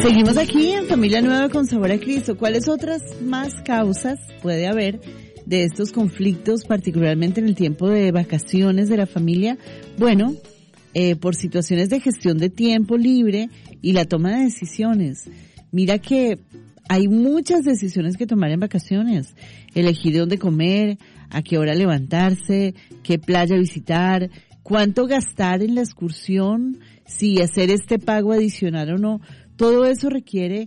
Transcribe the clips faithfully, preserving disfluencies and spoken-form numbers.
Seguimos aquí en Familia Nueva con Sabor a Cristo. ¿Cuáles otras más causas puede haber de estos conflictos, particularmente en el tiempo de vacaciones de la familia? Bueno, eh, por situaciones de gestión de tiempo libre y la toma de decisiones. Mira que hay muchas decisiones que tomar en vacaciones. Elegir dónde comer, a qué hora levantarse, qué playa visitar, cuánto gastar en la excursión, si hacer este pago adicional o no. Todo eso requiere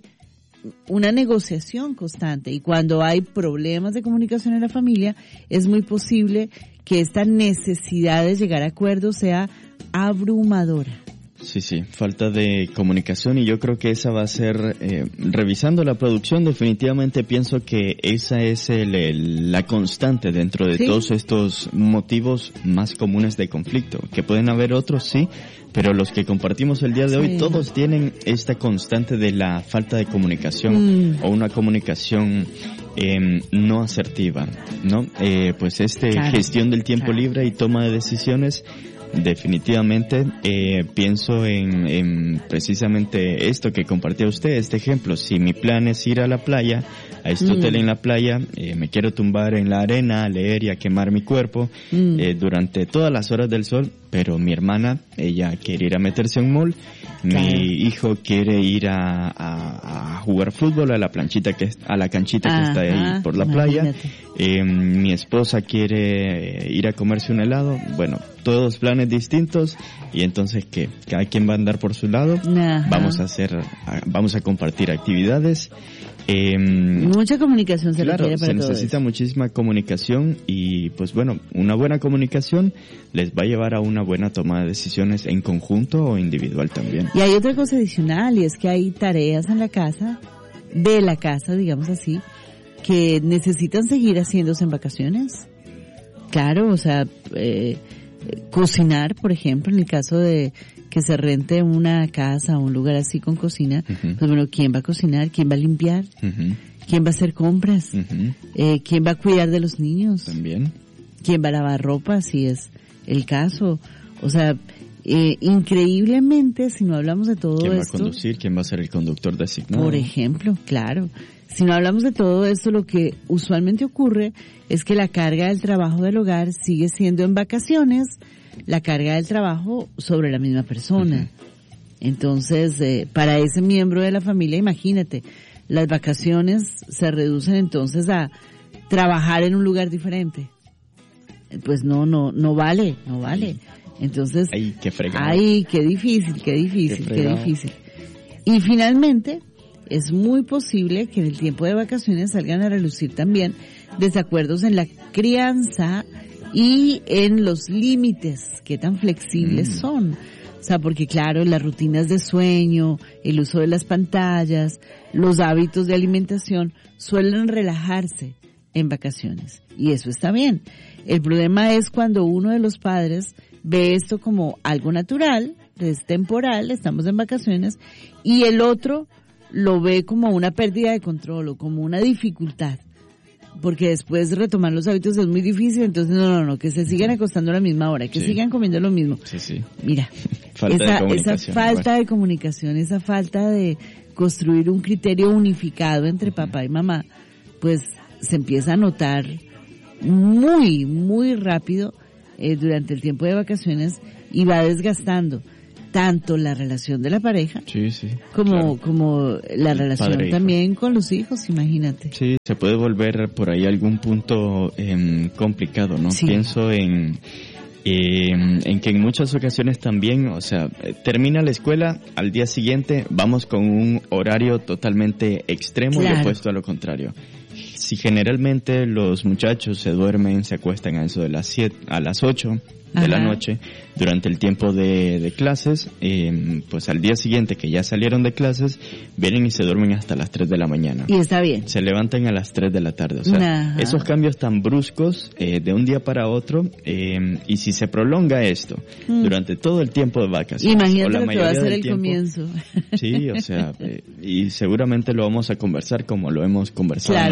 una negociación constante, y cuando hay problemas de comunicación en la familia, es muy posible que esta necesidad de llegar a acuerdos sea abrumadora. Sí, sí, falta de comunicación, y yo creo que esa va a ser, eh, revisando la producción, definitivamente pienso que esa es el, el, la constante dentro de ¿Sí? todos estos motivos más comunes de conflicto, que pueden haber otros, sí, pero los que compartimos el día de hoy, sí. todos tienen esta constante de la falta de comunicación mm. o una comunicación eh, no asertiva, ¿no? Eh, pues este claro, gestión del tiempo claro. libre y toma de decisiones. Definitivamente eh, pienso en, en precisamente esto que compartió usted, este ejemplo. Si mi plan es ir a la playa, a este mm. hotel en la playa, eh, me quiero tumbar en la arena, a leer y a quemar mi cuerpo mm. eh, durante todas las horas del sol, pero mi hermana, ella quiere ir a meterse a un mall, claro. mi hijo quiere ir a, a, a jugar fútbol a la planchita que a la canchita ah, que está ahí ah, por la playa, eh, mi esposa quiere ir a comerse un helado. Bueno, todos planes distintos, y entonces ¿qué? Cada quien va a andar por su lado. Ajá. Vamos a hacer, vamos a compartir actividades. Eh, Mucha comunicación se claro, requiere para se todo necesita eso. muchísima comunicación, y pues bueno, una buena comunicación les va a llevar a una buena toma de decisiones en conjunto o individual también. Y hay otra cosa adicional, y es que hay tareas en la casa, de la casa, digamos así, que necesitan seguir haciéndose en vacaciones. Claro, o sea, eh, cocinar, por ejemplo, en el caso de que se rente una casa o un lugar así con cocina, uh-huh. pues bueno, ¿quién va a cocinar? ¿Quién va a limpiar? Uh-huh. ¿Quién va a hacer compras? Uh-huh. Eh, ¿quién va a cuidar de los niños? También. ¿Quién va a lavar ropa, si es el caso? O sea, eh, increíblemente, si no hablamos de todo esto... ¿Quién va a conducir? ¿Quién va a ser el conductor designado? Por ejemplo, claro. Si no hablamos de todo esto, lo que usualmente ocurre es que la carga del trabajo del hogar sigue siendo en vacaciones la carga del trabajo sobre la misma persona. Uh-huh. Entonces, eh, para ese miembro de la familia, imagínate, las vacaciones se reducen entonces a trabajar en un lugar diferente. Pues no, no, no vale, no vale. Entonces, ay, qué fregado. Ay, qué difícil, qué difícil, qué, qué difícil. Y finalmente, es muy posible que en el tiempo de vacaciones salgan a relucir también desacuerdos en la crianza y en los límites, qué tan flexibles mm. son. O sea, porque claro, las rutinas de sueño, el uso de las pantallas, los hábitos de alimentación suelen relajarse en vacaciones. Y eso está bien. El problema es cuando uno de los padres ve esto como algo natural, es temporal, estamos en vacaciones, y el otro lo ve como una pérdida de control o como una dificultad. Porque después retomar los hábitos es muy difícil, entonces no, no, no, que se sigan acostando a la misma hora, que sí. sigan comiendo lo mismo. Sí, sí. Mira, falta esa, de comunicación, esa falta igual. de comunicación, esa falta de construir un criterio unificado entre uh-huh. papá y mamá, pues se empieza a notar muy, muy rápido eh, durante el tiempo de vacaciones, y va desgastando tanto la relación de la pareja sí, sí, como claro. como la el relación también con los hijos, imagínate. Sí, se puede volver por ahí algún punto eh, complicado, ¿no? Sí. Pienso en eh, en que en muchas ocasiones también, o sea, termina la escuela, al día siguiente vamos con un horario totalmente extremo claro. y opuesto a lo contrario. Si generalmente los muchachos se duermen, se acuestan a eso de las siete, a las ocho de Ajá. la noche, durante el tiempo de, de clases, eh, pues al día siguiente que ya salieron de clases, vienen y se duermen hasta las tres de la mañana. Y está bien. Se levantan a las tres de la tarde. O sea, Ajá. esos cambios tan bruscos, eh, de un día para otro, eh, y si se prolonga esto mm. durante todo el tiempo de vacaciones, imagínate o la lo que va a ser el tiempo, comienzo. Sí, o sea, eh, y seguramente lo vamos a conversar como lo hemos conversado claro en otras sí.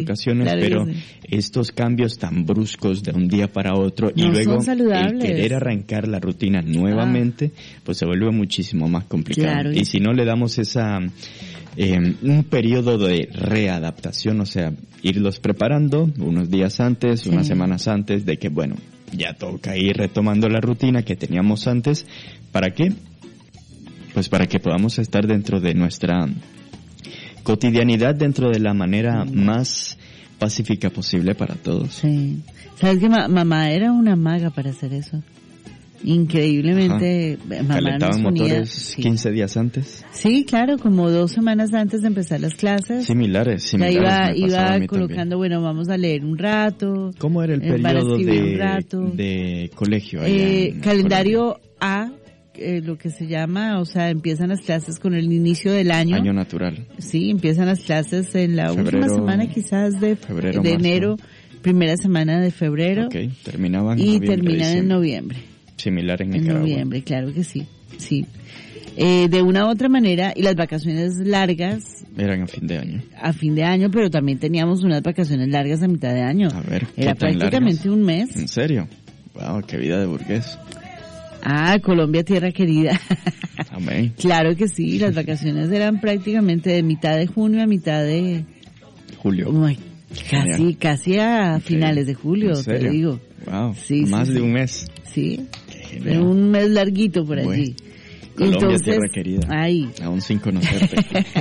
ocasiones, claro, pero sí. estos cambios tan bruscos de un día para otro no y luego el querer arrancar la rutina nuevamente, ah. pues se vuelve muchísimo más complicado. Claro. Y si no le damos esa eh, un periodo de readaptación, o sea, irlos preparando unos días antes, sí. unas semanas antes de que, bueno, ya toca ir retomando la rutina que teníamos antes. ¿Para qué? Pues para que podamos estar dentro de nuestra cotidianidad, dentro de la manera sí. más pacífica posible para todos. Sí. ¿Sabes que ma- mamá era una maga para hacer eso? Increíblemente, Ajá. mamá ¿Calentaban nos ponía, motores sí. quince días antes? Sí, claro, como dos semanas antes de empezar las clases. Similares, similares. Ya iba, iba colocando, también. Bueno, vamos a leer un rato. ¿Cómo era el periodo de, de colegio allá eh, Calendario Colombia? A, eh, lo que se llama, o sea, empiezan las clases con el inicio del año. Año natural. Sí, empiezan las clases en la febrero, última semana quizás de, febrero, de enero, primera semana de febrero. Ok, terminaban en y noviembre, terminan diciembre. en noviembre. Similar en Nicaragua. En noviembre, claro que sí, sí. Eh, de una u otra manera, y las vacaciones largas... Eran a fin de año. A fin de año, pero también teníamos unas vacaciones largas a mitad de año. A ver, ¿qué Era tan prácticamente largas? Un mes. ¿En serio? Wow, qué vida de burgués. Ah, Colombia, tierra querida. Amén. Claro que sí, las vacaciones eran prácticamente de mitad de junio a mitad de... Julio. Uy, casi, Genial. casi a okay. finales de julio, ¿En serio? te digo. Wow, sí, más sí, de sí. un mes. Sí, de un mes larguito por bueno. allí. Colombia, entonces, tierra querida, ay. aún sin conocerte.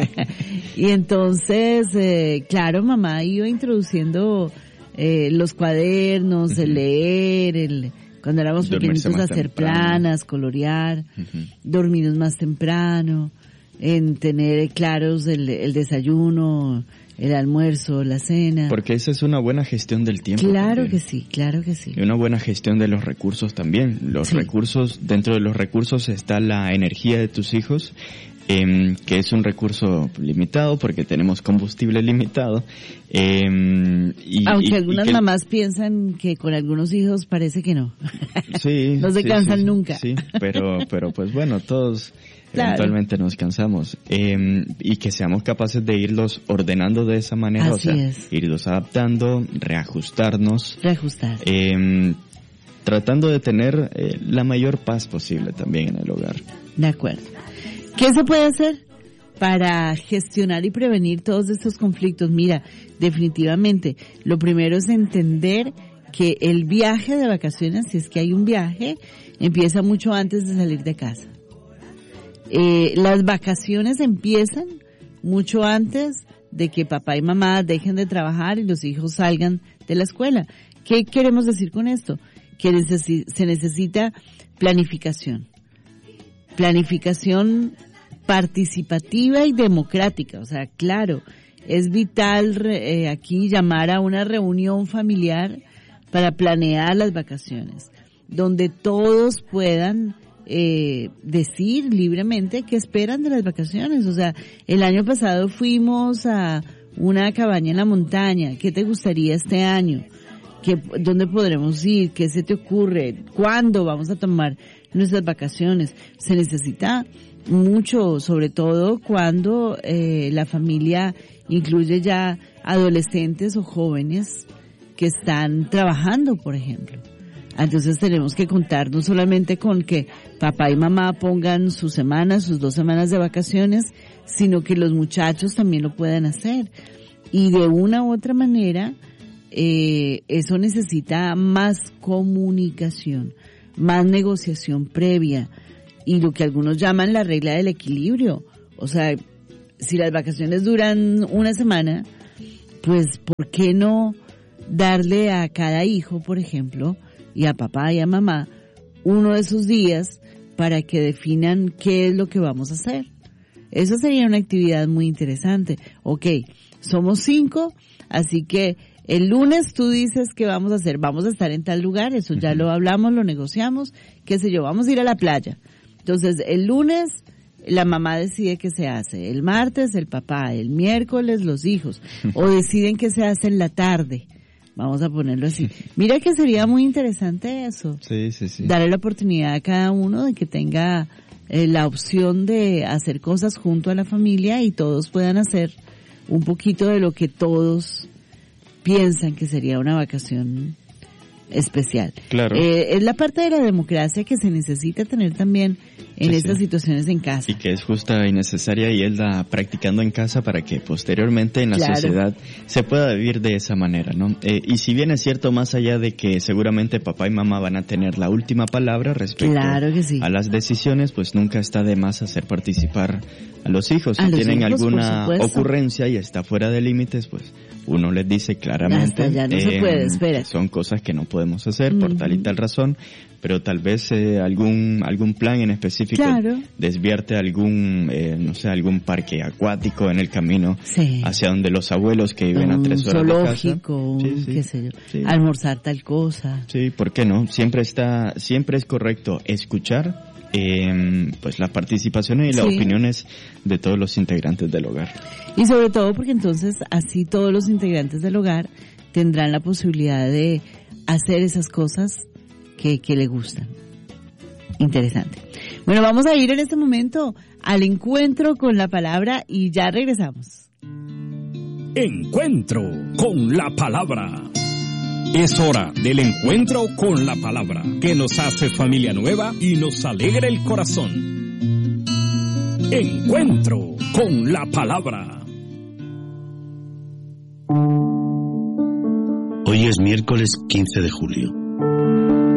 Y entonces, eh, claro, mamá iba introduciendo eh, los cuadernos, uh-huh. el leer, el cuando éramos pequeñitos hacer temprano. planas, colorear, uh-huh. dormirnos más temprano, en tener claros el, el desayuno, el almuerzo, la cena. Porque esa es una buena gestión del tiempo. Claro también. que sí, claro que sí. Y una buena gestión de los recursos también. Los sí. recursos, dentro de los recursos está la energía de tus hijos, eh, que es un recurso limitado porque tenemos combustible limitado. Eh, y, Aunque y, algunas y que mamás piensan que con algunos hijos parece que no. Sí. no se sí, cansan sí, nunca. Sí, pero, pero pues bueno, todos... Claro. Eventualmente nos cansamos eh, y que seamos capaces de irlos ordenando de esa manera, Así o sea, es. irlos adaptando, reajustarnos, reajustar, eh, tratando de tener eh, la mayor paz posible también en el hogar. De acuerdo. ¿Qué se puede hacer para gestionar y prevenir todos estos conflictos? Mira, definitivamente, lo primero es entender que el viaje de vacaciones, si es que hay un viaje, empieza mucho antes de salir de casa. Eh, las vacaciones empiezan mucho antes de que papá y mamá dejen de trabajar y los hijos salgan de la escuela. ¿Qué queremos decir con esto? Que necesi- se necesita planificación. Planificación participativa y democrática. O sea, claro, es vital eh, aquí llamar a una reunión familiar para planear las vacaciones, donde todos puedan Eh, decir libremente qué esperan de las vacaciones. O sea, el año pasado fuimos a una cabaña en la montaña. ¿Qué te gustaría este año? ¿Qué, ¿Dónde podremos ir? ¿Qué se te ocurre? ¿Cuándo vamos a tomar nuestras vacaciones? Se necesita mucho, sobre todo cuando eh, la familia incluye ya adolescentes o jóvenes que están trabajando, por ejemplo. Entonces tenemos que contar no solamente con que papá y mamá pongan sus semanas, sus dos semanas de vacaciones, sino que los muchachos también lo puedan hacer. Y de una u otra manera, eh, eso necesita más comunicación, más negociación previa y lo que algunos llaman la regla del equilibrio. O sea, si las vacaciones duran una semana, pues ¿por qué no darle a cada hijo, por ejemplo, y a papá y a mamá uno de esos días para que definan qué es lo que vamos a hacer? Eso sería una actividad muy interesante. Ok, somos cinco, así que el lunes tú dices que vamos a hacer, vamos a estar en tal lugar, eso ya lo hablamos, lo negociamos, qué sé yo, vamos a ir a la playa. Entonces el lunes la mamá decide qué se hace, el martes el papá, el miércoles los hijos, o deciden qué se hace en la tarde. Vamos a ponerlo así. Mira que sería muy interesante eso. Sí, sí, sí. Darle la oportunidad a cada uno de que tenga eh, la opción de hacer cosas junto a la familia y todos puedan hacer un poquito de lo que todos piensan que sería una vacación especial. Claro. Eh, es la parte de la democracia que se necesita tener también en sí, estas sí. situaciones en casa. Y que es justa y necesaria y él la practicando en casa para que posteriormente en la claro. sociedad se pueda vivir de esa manera, ¿no? Eh, y si bien es cierto, más allá de que seguramente papá y mamá van a tener la última palabra respecto claro que sí. a las decisiones, pues nunca está de más hacer participar a los hijos. A si los tienen hijos, alguna ocurrencia y está fuera de límites, pues uno les dice claramente. Hasta ya no eh, se puede, espera. Son cosas que no podemos hacer por uh-huh. tal y tal razón, pero tal vez eh, algún algún plan en específico claro. desviarte algún eh, no sé algún parque acuático en el camino sí. hacia donde los abuelos que viven un a tres horas zoológico, de casa. Sí, sí, qué sé yo, sí. almorzar tal cosa. Sí, ¿por qué no? Siempre está siempre es correcto escuchar eh, pues la participación y las sí. opiniones de todos los integrantes del hogar. Y sobre todo porque entonces así todos los integrantes del hogar tendrán la posibilidad de hacer esas cosas que, que le gustan. Interesante. Bueno, vamos a ir en este momento al encuentro con la palabra y ya regresamos. Encuentro con la palabra. Es hora del encuentro con la palabra, que nos hace familia nueva y nos alegra el corazón. Encuentro con la palabra. Hoy es miércoles quince de julio.